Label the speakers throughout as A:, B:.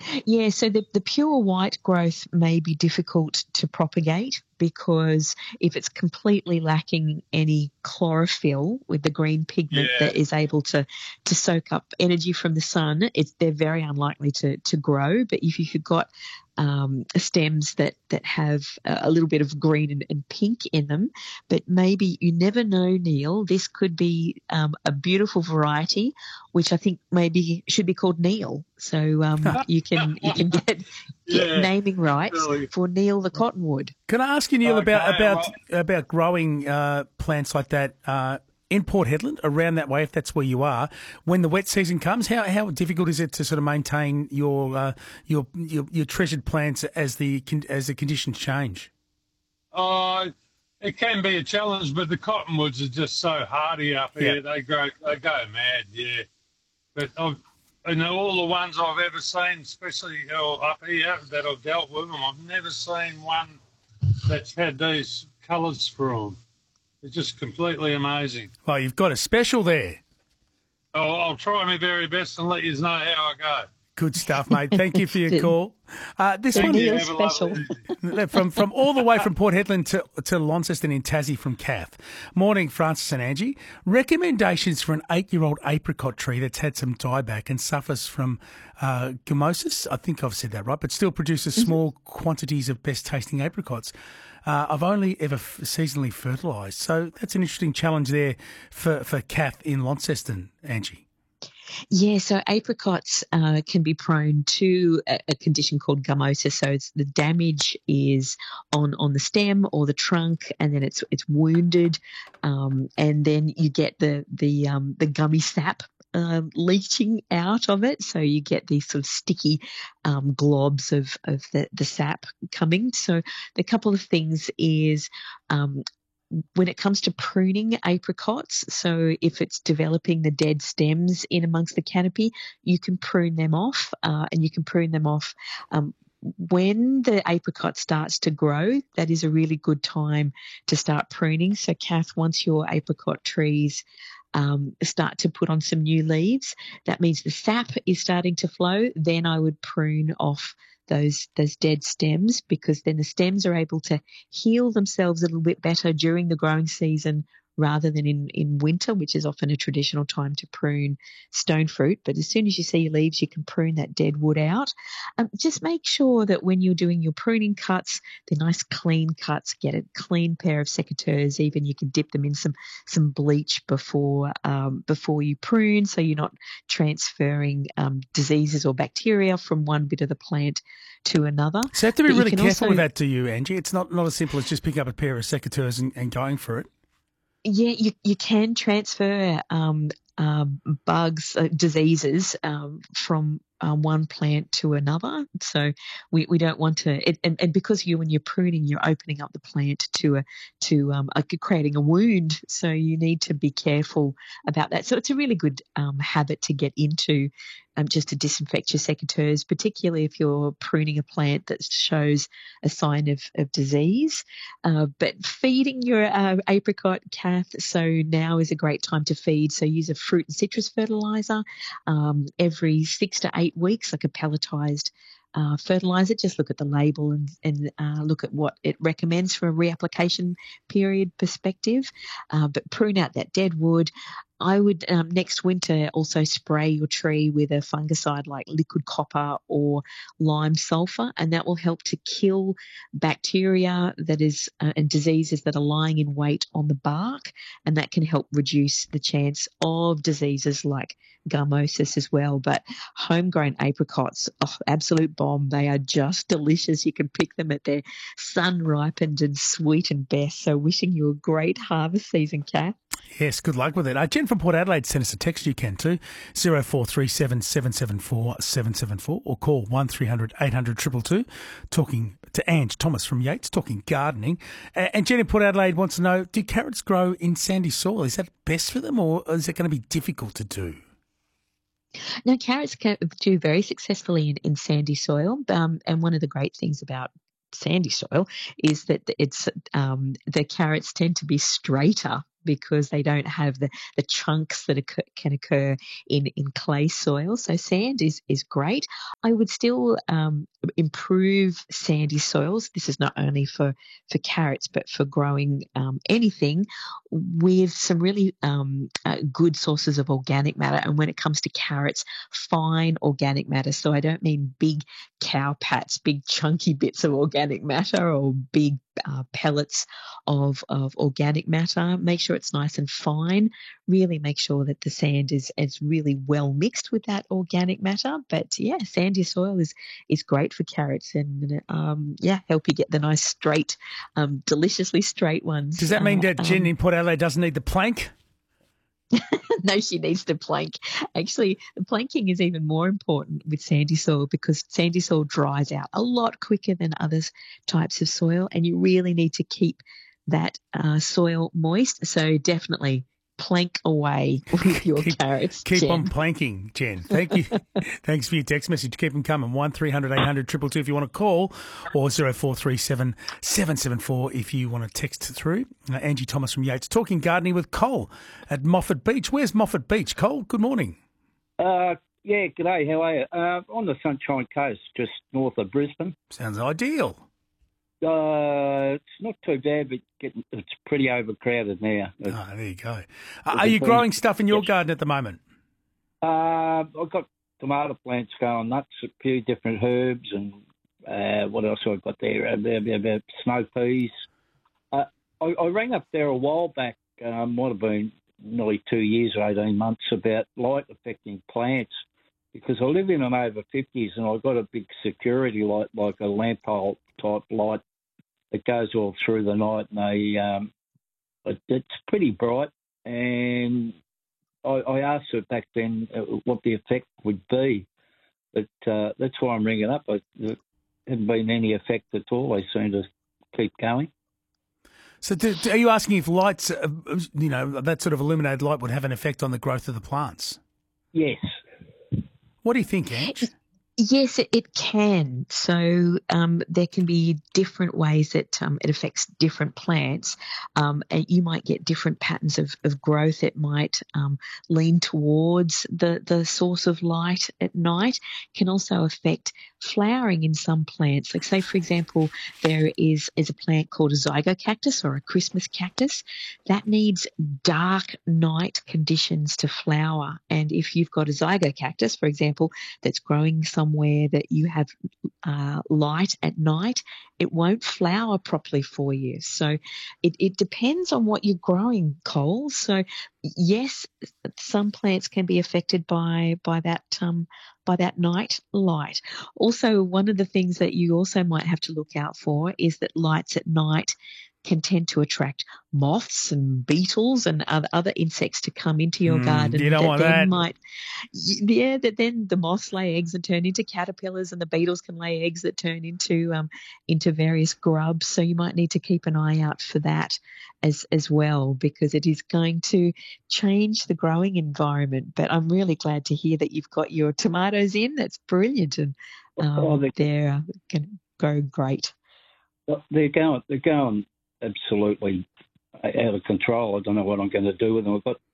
A: Yeah, so the pure white growth may be difficult to propagate because if it's completely lacking any chlorophyll with the green pigment
B: Yeah,
A: that is able to soak up energy from the sun, they're very unlikely to grow. But if you've got stems that have a little bit of green and pink in them, but maybe you never know, Neil. This could be a beautiful variety, which I think maybe should be called Neil. So you can get
B: yeah,
A: naming rights
B: really.
A: for Neil the cottonwood.
C: Can I ask you, Neil, about
B: Okay,
C: about
B: well,
C: about growing plants like that in Port Hedland, around that way, if that's where you are, when the wet season comes? How difficult is it to sort of maintain your treasured plants as the conditions change?
B: uh, it can be a challenge, but the cottonwoods are just so hardy up
C: Yeah.
B: here. They go mad, yeah. But all the ones I've ever seen, especially up here that I've dealt with them, I've never seen one that's had these colours for them. It's just completely amazing.
C: Well, you've got a special there.
B: I'll try my very best and let you know how I go.
C: Good stuff, mate. Thank you for your call. This
A: The
C: one
A: Neil
B: Have a
A: special.
B: lovely evening.
C: from all the way from Port Hedland to Launceston in Tassie from Kath. Morning, Francis and Angie. Recommendations for an 8-year-old apricot tree that's had some dieback and suffers from gamosis. I think I've said that right, but still produces small quantities of best tasting apricots. I've only ever seasonally fertilised. So that's an interesting challenge there for Kath in Launceston, Angie.
A: Yeah, so apricots can be prone to a condition called gummosis. So the damage is on the stem or the trunk, and then it's wounded, and then you get the gummy sap leaching out of it. So you get these sort of sticky globs of the sap coming. So the couple of things is when it comes to pruning apricots, so if it's developing the dead stems in amongst the canopy, you can prune them off, and you can prune them off when the apricot starts to grow. That is a really good time to start pruning. So, Kath, once your apricot trees start to put on some new leaves, that means the sap is starting to flow. Then I would prune off those dead stems, because then the stems are able to heal themselves a little bit better during the growing season rather than in winter, which is often a traditional time to prune stone fruit. But as soon as you see your leaves, you can prune that dead wood out. Just make sure that when you're doing your pruning cuts, they're nice clean cuts. Get a clean pair of secateurs. Even you can dip them in some bleach before you prune, so you're not transferring diseases or bacteria from one bit of the plant to another.
C: So you have to be
A: But you
C: really
A: can
C: careful
A: also-
C: with that, do you, Angie? It's not as simple as just picking up a pair of secateurs and going for it.
A: Yeah, you can transfer bugs, diseases from one plant to another. So we don't want to, and because when you're pruning, you're opening up the plant to creating a wound. So you need to be careful about that. So it's a really good habit to get into, just to disinfect your secateurs, particularly if you're pruning a plant that shows a sign of disease. But feeding your apricot, Kath, so now is a great time to feed. So use a fruit and citrus fertiliser every 6 to 8 weeks, like a pelletized fertilizer. Just look at the label and look at what it recommends from a reapplication period perspective. But prune out that dead wood. I would next winter also spray your tree with a fungicide like liquid copper or lime sulfur, and that will help to kill bacteria and diseases that are lying in wait on the bark, and that can help reduce the chance of diseases like gummosis as well. But homegrown apricots, absolute bomb. They are just delicious. You can pick them at their sun ripened and sweet and best. So wishing you a great harvest season, Kath.
C: Yes, good luck with it. Jen from Port Adelaide sent us a text. You can too, 0437 774 774, or call 1300 800 222. Talking to Ange Thomas from Yates, talking gardening. And Jen in Port Adelaide wants to know, do carrots grow in sandy soil? Is that best for them, or is it going to be difficult to do?
A: Now, carrots can do very successfully in sandy soil, and one of the great things about sandy soil is that the carrots tend to be straighter because they don't have the chunks that can occur in clay soil. So sand is great. I would still improve sandy soils. This is not only for carrots, but for growing anything with some really good sources of organic matter. And when it comes to carrots, fine organic matter. So I don't mean big cow pats, big chunky bits of organic matter or big pellets of organic matter. Make sure it's nice and fine. Really make sure that the sand is really well mixed with that organic matter. But yeah, sandy soil is great for carrots and help you get the nice straight, deliciously straight ones.
C: Does that mean that Jen in Port Adelaide doesn't need the plank?
A: No, she needs to plank. Actually, the planking is even more important with sandy soil because sandy soil dries out a lot quicker than other types of soil, and you really need to keep that soil moist. So definitely plank away with your carrots.
C: Keep
A: Jen.
C: on planking, Jen. Thank you. Thanks for your text message. Keep them coming. 1300 800 222 if you want to call, or 0437 774 if you want to text through. Angie Thomas from Yates talking gardening with Cole at Moffat Beach. Where's Moffat Beach, Cole? Good morning.
D: Yeah, g'day. How are you? On the Sunshine Coast, just north of Brisbane.
C: Sounds ideal.
D: It's not too bad, but it's pretty overcrowded now.
C: There you go. Are you growing stuff in your garden at the moment?
D: I've got tomato plants going nuts, a few different herbs, and what else have I got there? About snow peas. I rang up there a while back, might have been nearly 2 years or 18 months, about light affecting plants, because I live in an over 50s and I've got a big security light, like a lamp pole type light that goes all through the night, and it's pretty bright. And I asked her back then what the effect would be, but that's why I'm ringing up. There hasn't been any effect at all. They seem to keep going.
C: So are you asking if lights, that sort of illuminated light would have an effect on the growth of the plants?
D: Yes.
A: What do you think, Ange? Yes, it can. So there can be different ways that it affects different plants. And you might get different patterns of growth. It might lean towards the source of light at night. It can also affect flowering in some plants. Like, say, for example, there is a plant called a zygocactus or a Christmas cactus that needs dark night conditions to flower. And if you've got a zygocactus, for example, that's growing somewhere that you have light at night, it won't flower properly for you. So it depends on what you're growing, Cole. So yes, some plants can be affected by that night light. Also, one of the things that you also might have to look out for is that lights at night can tend to attract moths and beetles and other insects to come into your garden.
C: You don't want that.
A: That then the moths lay eggs and turn into caterpillars, and the beetles can lay eggs that turn into various grubs. So you might need to keep an eye out for that as well, because it is going to change the growing environment. But I'm really glad to hear that you've got your tomatoes in. That's brilliant, and they're going to grow great.
D: They're going absolutely out of control. I don't know what I'm going to do with them. I've got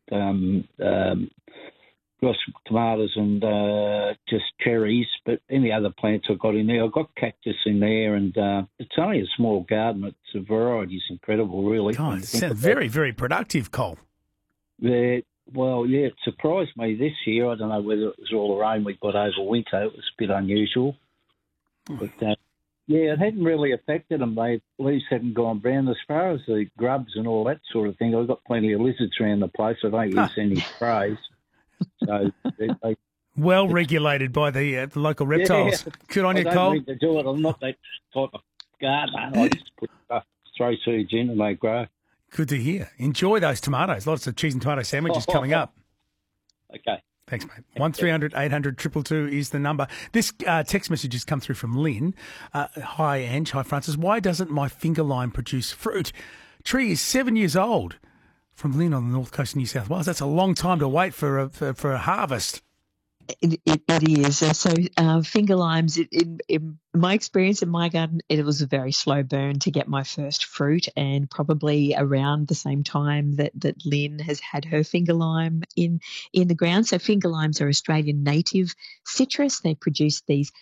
D: some tomatoes and just cherries, but any other plants I've got in there, I've got cactus in there, and it's only a small garden, but the variety is incredible, really.
C: God, it sounds very, very productive, Cole.
D: It surprised me this year. I don't know whether it was all the rain we got over winter. It was a bit unusual. But it hadn't really affected them. The leaves hadn't gone brown. As far as the grubs and all that sort of thing, I've got plenty of lizards around the place. I don't use any sprays. So they
C: well regulated by the local reptiles. Good on you, Cole.
D: I don't need to do it. I'm not that type of gardener. I just throw seeds in and they grow.
C: Good to hear. Enjoy those tomatoes. Lots of cheese and tomato sandwiches coming up.
D: Okay.
C: Thanks, mate. 1300 800 222 is the number. This text message has come through from Lynn. Hi, Ange. Hi, Francis. Why doesn't my finger lime produce fruit? Tree is 7 years old. From Lynn on the north coast of New South Wales. That's a long time to wait for a harvest.
A: It is. Finger limes, in my experience in my garden, it was a very slow burn to get my first fruit, and probably around the same time that Lynn has had her finger lime in the ground. So finger limes are Australian native citrus. They produce these